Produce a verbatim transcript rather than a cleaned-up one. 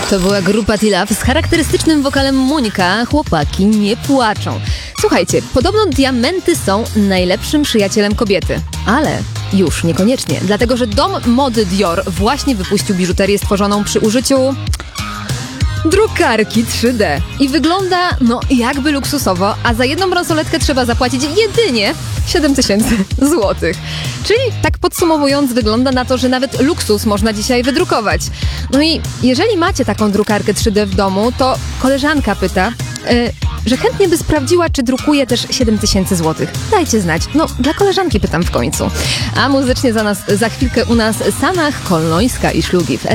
To była grupa T-Love z charakterystycznym wokalem Monika. Chłopaki nie płaczą. Słuchajcie, podobno diamenty są najlepszym przyjacielem kobiety, ale już niekoniecznie, dlatego że dom mody Dior właśnie wypuścił biżuterię stworzoną przy użyciu drukarki trzy D i wygląda, no, jakby luksusowo, a za jedną bransoletkę trzeba zapłacić jedynie siedem tysięcy złotych. Czyli tak podsumowując, wygląda na to, że nawet luksus można dzisiaj wydrukować. No i jeżeli macie taką drukarkę trzy D w domu, to koleżanka pyta, yy, że chętnie by sprawdziła, czy drukuje też siedem tysięcy złotych. Dajcie znać. No, dla koleżanki pytam w końcu. A muzycznie za nas, za chwilkę u nas Sanach, Kolnońska i Szlugi w